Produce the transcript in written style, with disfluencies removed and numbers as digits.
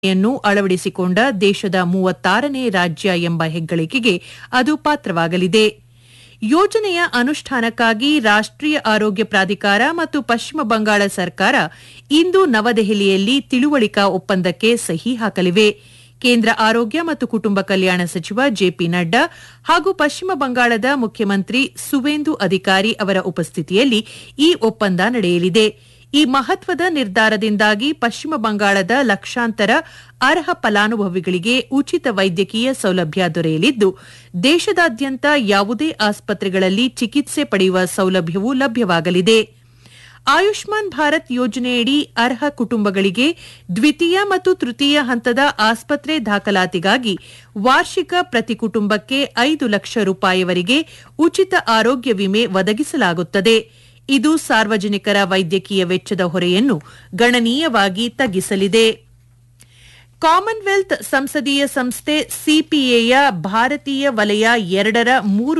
ಯನ್ನು ಅಳವಡಿಸಿಕೊಂಡ ದೇಶದ 36ನೇ ರಾಜ್ಯ ಎಂಬ ಹೆಗ್ಗಳಿಕೆಗೆ ಅದು ಪಾತ್ರವಾಗಲಿದೆ. ಯೋಜನೆಯ ಅನುಷ್ಠಾನಕ್ಕಾಗಿ ರಾಷ್ಟ್ರೀಯ ಆರೋಗ್ಯ ಪ್ರಾಧಿಕಾರ ಮತ್ತು ಪಶ್ಚಿಮ ಬಂಗಾಳ ಸರ್ಕಾರ ಇಂದು ನವದೆಹಲಿಯಲ್ಲಿ ತಿಳುವಳಿಕಾ ಒಪ್ಪಂದಕ್ಕೆ ಸಹಿ ಹಾಕಲಿವೆ. ಕೇಂದ್ರ ಆರೋಗ್ಯ ಮತ್ತು ಕುಟುಂಬ ಕಲ್ಯಾಣ ಸಚಿವ ಜೆಪಿ ನಡ್ಡಾ ಹಾಗೂ ಪಶ್ಚಿಮ ಬಂಗಾಳದ ಮುಖ್ಯಮಂತ್ರಿ ಸುವೇಂದು ಅಧಿಕಾರಿ ಅವರ ಉಪಸ್ಥಿತಿಯಲ್ಲಿ ಈ ಒಪ್ಪಂದ ನಡೆಯಲಿದೆ. ಈ ಮಹತ್ವದ ನಿರ್ಧಾರದಿಂದಾಗಿ ಪಶ್ಚಿಮ ಬಂಗಾಳದ ಲಕ್ಷಾಂತರ ಅರ್ಹ ಫಲಾನುಭವಿಗಳಿಗೆ ಉಚಿತ ವೈದ್ಯಕೀಯ ಸೌಲಭ್ಯ ದೊರೆಯಲಿದ್ದು, ದೇಶದಾದ್ಯಂತ ಯಾವುದೇ ಆಸ್ಪತ್ರೆಗಳಲ್ಲಿ ಚಿಕಿತ್ಸೆ ಪಡೆಯುವ ಸೌಲಭ್ಯವೂ ಲಭ್ಯವಾಗಲಿದೆ. ಆಯುಷ್ಮಾನ್ ಭಾರತ್ ಯೋಜನೆಯಡಿ ಅರ್ಹ ಕುಟುಂಬಗಳಿಗೆ ದ್ವಿತೀಯ ಮತ್ತು ತೃತೀಯ ಹಂತದ ಆಸ್ಪತ್ರೆ ದಾಖಲಾತಿಗಾಗಿ ವಾರ್ಷಿಕ ಪ್ರತಿ ಕುಟುಂಬಕ್ಕೆ 5 ಲಕ್ಷ ರೂಪಾಯಿವರೆಗೆ ಉಚಿತ ಆರೋಗ್ಯ ವಿಮೆ ಒದಗಿಸಲಾಗುತ್ತದೆ. ಇದು ಸಾರ್ವಜನಿಕರ ವೈದ್ಯಕೀಯ ವೆಚ್ಚದ ಹೊರೆಯನ್ನು ಗಣನೀಯವಾಗಿ ತಗ್ಗಿಸಲಿದೆ. ಕಾಮನ್ವೆಲ್ತ್ ಸಂಸದೀಯ ಸಂಸ್ಥೆ ಸಿಪಿಎಯ ಭಾರತೀಯ ವಲಯ 2ರ 3